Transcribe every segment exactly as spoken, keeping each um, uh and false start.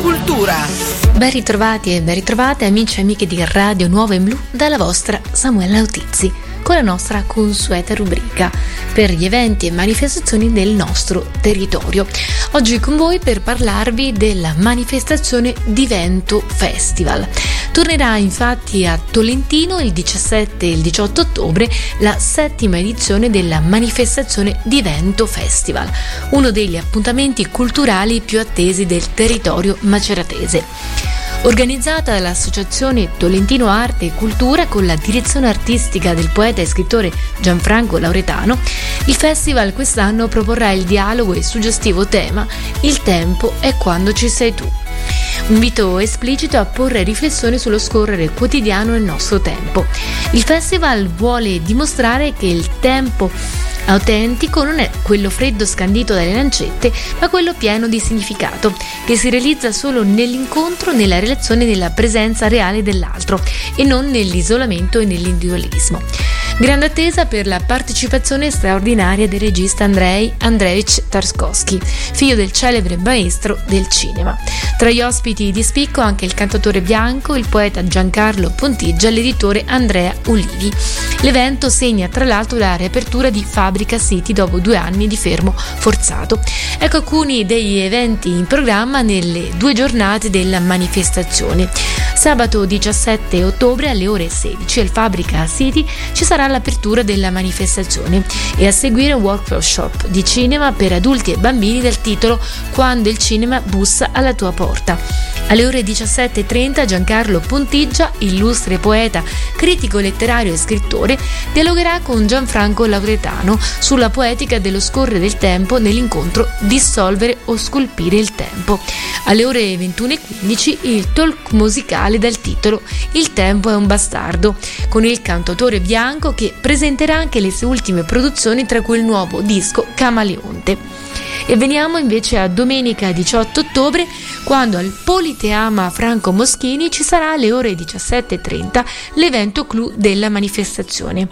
cultura. Ben ritrovati e ben ritrovate amici e amiche di Radio Nuova in Blu dalla vostra Samuela Autizzi, con la nostra consueta rubrica per gli eventi e manifestazioni del nostro territorio. Oggi con voi per parlarvi della manifestazione Divento Festival. Tornerà infatti a Tolentino il diciassette e il diciotto ottobre la settima edizione della manifestazione Divento Festival, uno degli appuntamenti culturali più attesi del territorio maceratese. Organizzata dall'Associazione Tolentino Arte e Cultura con la direzione artistica del poeta e scrittore Gianfranco Lauretano, il festival quest'anno proporrà il dialogo e suggestivo tema "Il tempo è quando ci sei tu". Un invito esplicito a porre riflessioni sullo scorrere quotidiano del nostro tempo. Il festival vuole dimostrare che il tempo autentico non è quello freddo scandito dalle lancette, ma quello pieno di significato, che si realizza solo nell'incontro, nella relazione e nella presenza reale dell'altro, e non nell'isolamento e nell'individualismo. Grande attesa per la partecipazione straordinaria del regista Andrei Andreevich Tarkovsky, figlio del celebre maestro del cinema. Tra gli ospiti di spicco anche il cantautore bianco, il poeta Giancarlo Pontiggia e l'editore Andrea Ulivi. L'evento segna tra l'altro la riapertura di Fabbrica City dopo due anni di fermo forzato. Ecco alcuni degli eventi in programma nelle due giornate della manifestazione. Sabato diciassette ottobre alle ore sedici al Fabbrica City ci sarà l'apertura della manifestazione e a seguire un workshop di cinema per adulti e bambini dal titolo "Quando il cinema bussa alla tua porta". Alle ore diciassette e trenta Giancarlo Pontiggia, illustre poeta, critico letterario e scrittore, dialogherà con Gianfranco Lauretano sulla poetica dello scorrere del tempo nell'incontro Dissolvere o scolpire il tempo. Alle ore ventuno e quindici il talk musicale dal titolo "Il tempo è un bastardo", con il cantautore bianco che presenterà anche le sue ultime produzioni, tra cui il nuovo disco Camaleonte. E veniamo invece a domenica diciotto ottobre, quando al Politeama Franco Moschini ci sarà alle ore diciassette e trenta l'evento clou della manifestazione,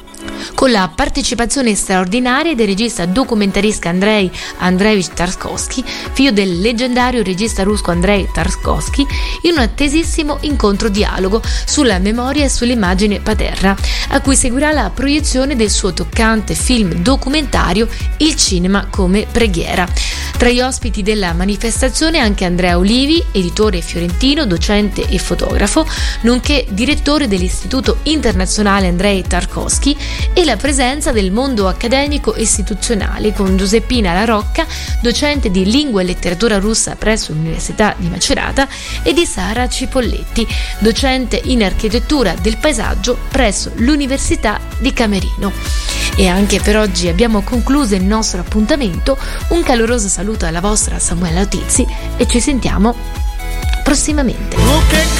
con la partecipazione straordinaria del regista documentarista Andrei Andreevich Tarkovsky, figlio del leggendario regista russo Andrei Tarkovsky, in un attesissimo incontro dialogo sulla memoria e sull'immagine paterna, a cui seguirà la proiezione del suo toccante film documentario Il cinema come preghiera. Tra gli ospiti della manifestazione anche Andrea Ulivi, editore fiorentino, docente e fotografo, nonché direttore dell'Istituto Internazionale Andrei Tarkovsky, e la presenza del mondo accademico e istituzionale con Giuseppina La Rocca, docente di lingua e letteratura russa presso l'Università di Macerata, e di Sara Cipolletti, docente in architettura del paesaggio presso l'Università di Camerino. E anche per oggi abbiamo concluso il nostro appuntamento. Un caloroso saluto alla vostra Samuela Autizzi e ci sentiamo prossimamente.